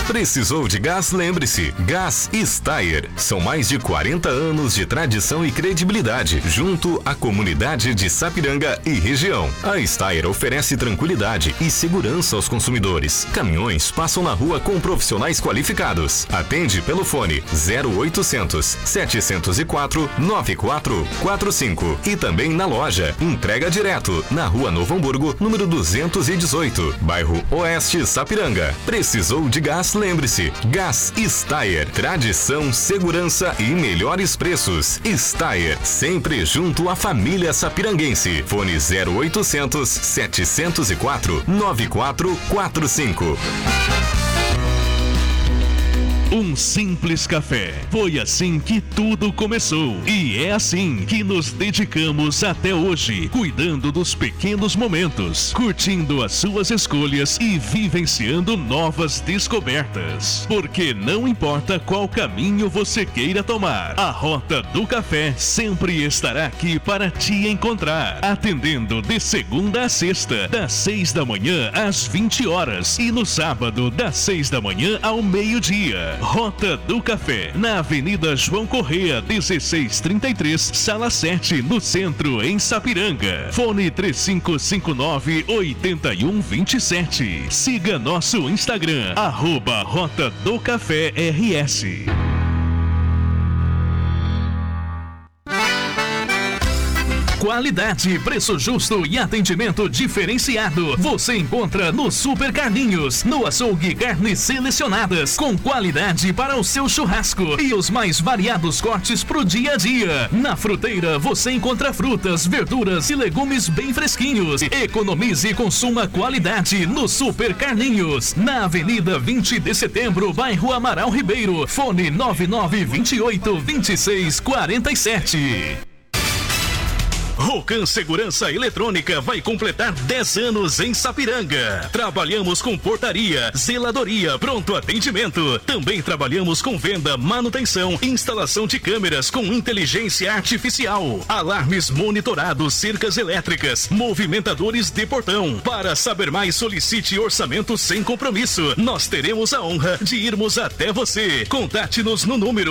Precisou de gás? Lembre-se, Gás Steyr. São mais de 40 anos de tradição e credibilidade, junto à comunidade de Sapiranga e região. A Steyr oferece tranquilidade e segurança aos consumidores. Caminhões passam na rua com profissionais qualificados. Atende pelo fone 0800 704 9445 e também na loja. Entrega direto na Rua Novo Hamburgo, número 218, bairro Oeste, Sapiranga. Precisou de gás? Lembre-se, Gás Steyr. Tradição, segurança e melhores preços. Steyr, sempre junto à família sapiranguense. Fone 0800 704 9445. Um simples café. Foi assim que tudo começou. E é assim que nos dedicamos até hoje, cuidando dos pequenos momentos, curtindo as suas escolhas e vivenciando novas descobertas. Porque não importa qual caminho você queira tomar, a Rota do Café sempre estará aqui para te encontrar, atendendo de segunda a sexta, das 6 da manhã às 20 horas e no sábado, das 6 da manhã ao meio-dia. Rota do Café, na Avenida João Correia, 1633, Sala 7, no centro, em Sapiranga. Fone 3559-8127. Siga nosso Instagram, @Rota do Café RS. Qualidade, preço justo e atendimento diferenciado. Você encontra no Super Carlinhos, no açougue carnes selecionadas, com qualidade para o seu churrasco e os mais variados cortes pro dia a dia. Na Fruteira você encontra frutas, verduras e legumes bem fresquinhos. Economize e consuma qualidade no Super Carlinhos, na Avenida 20 de Setembro, bairro Amaral Ribeiro. Fone 9928-2647. Rocan Segurança Eletrônica vai completar 10 anos em Sapiranga. Trabalhamos com portaria, zeladoria, pronto atendimento. Também trabalhamos com venda, manutenção, instalação de câmeras com inteligência artificial, alarmes monitorados, cercas elétricas, movimentadores de portão. Para saber mais, solicite orçamento sem compromisso. Nós teremos a honra de irmos até você. Contate-nos no número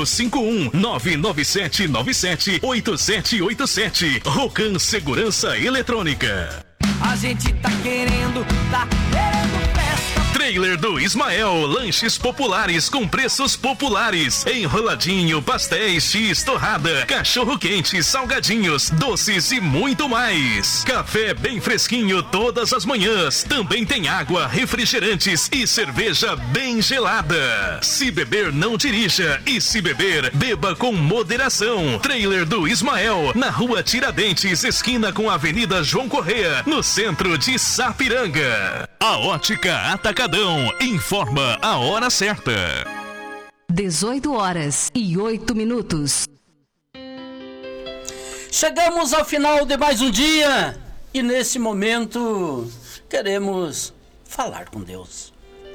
51997978787. Rocan Segurança Eletrônica. A gente tá querendo festa. Trailer do Ismael, lanches populares com preços populares, enroladinho, pastéis, X, torrada, cachorro quente, salgadinhos, doces e muito mais. Café bem fresquinho todas as manhãs. Também tem água, refrigerantes e cerveja bem gelada. Se beber, não dirija, e se beber, beba com moderação. Trailer do Ismael, na Rua Tiradentes, esquina com a Avenida João Correia, no centro de Sapiranga. A Ótica Atacadão informa a hora certa. 18h08. Chegamos ao final de mais um dia e nesse momento queremos falar com Deus.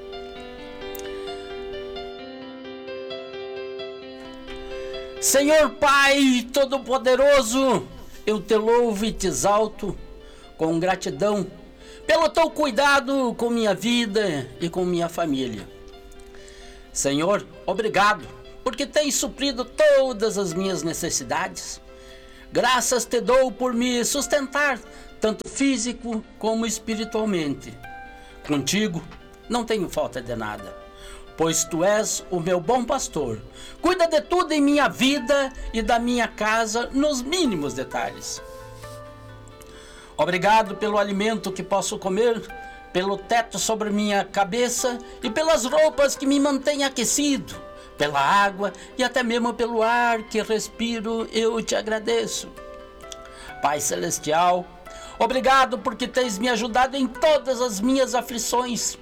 Senhor Pai Todo-Poderoso, eu te louvo e te exalto com gratidão pelo teu cuidado com minha vida e com minha família. Senhor, obrigado, porque tens suprido todas as minhas necessidades. Graças te dou por me sustentar, tanto físico como espiritualmente. Contigo não tenho falta de nada, pois tu és o meu bom pastor. Cuida de tudo em minha vida e da minha casa nos mínimos detalhes. Obrigado pelo alimento que posso comer, pelo teto sobre minha cabeça e pelas roupas que me mantêm aquecido, pela água e até mesmo pelo ar que respiro, eu te agradeço. Pai Celestial, obrigado porque tens me ajudado em todas as minhas aflições.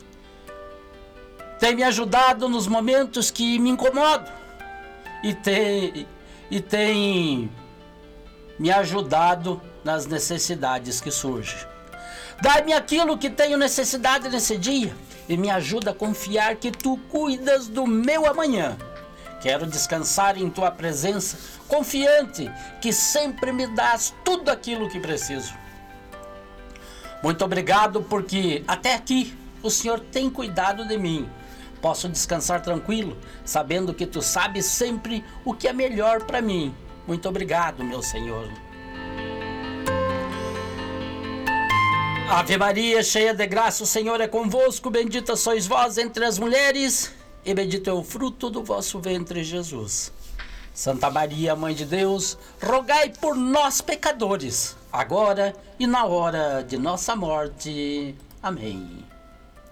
Tem me ajudado nos momentos que me incomodam e tem me ajudado nas necessidades que surgem. Dá-me aquilo que tenho necessidade nesse dia e me ajuda a confiar que tu cuidas do meu amanhã. Quero descansar em tua presença, confiante que sempre me dás tudo aquilo que preciso. Muito obrigado porque até aqui o Senhor tem cuidado de mim, Posso descansar tranquilo, sabendo que tu sabes sempre o que é melhor para mim. Muito obrigado, meu Senhor. Ave Maria, cheia de graça, o Senhor é convosco. Bendita sois vós entre as mulheres, e bendito é o fruto do vosso ventre, Jesus. Santa Maria, Mãe de Deus, rogai por nós, pecadores, agora e na hora de nossa morte. Amém.